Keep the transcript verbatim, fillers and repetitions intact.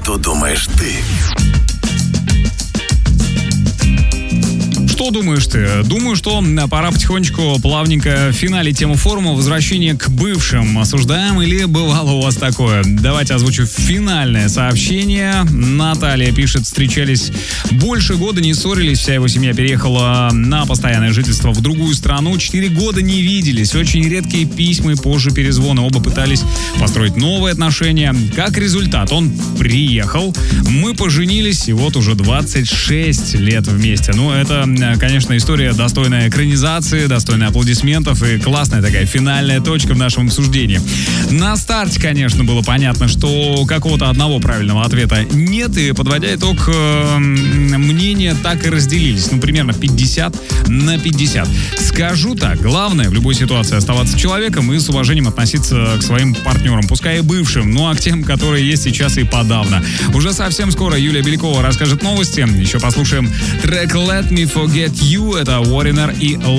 что думаешь ты? Что думаешь ты? Думаю, что пора потихонечку, плавненько финалить тему форума «Возвращение к бывшим». Осуждаем или бывало у вас такое? Давайте озвучу финальное сообщение. Наталья пишет: встречались больше года, не ссорились. Вся его семья переехала на постоянное жительство в другую страну. Четыре года не виделись. Очень редкие письма и позже перезвоны. Оба пытались построить новые отношения. Как результат, он приехал, мы поженились, и вот уже двадцать шесть лет вместе. Ну, это... Конечно, история достойная экранизации, достойная аплодисментов и классная такая финальная точка в нашем обсуждении. На старте, конечно, было понятно, что какого-то одного правильного ответа нет, и, подводя итог, мнения так и разделились. Ну, примерно пятьдесят на пятьдесят. Скажу так, главное в любой ситуации оставаться человеком и с уважением относиться к своим партнерам, пускай и бывшим, ну а к тем, которые есть сейчас, и подавно. Уже совсем скоро Юлия Белякова расскажет новости. Еще послушаем трек «Let Me Forget You». Это Wariner и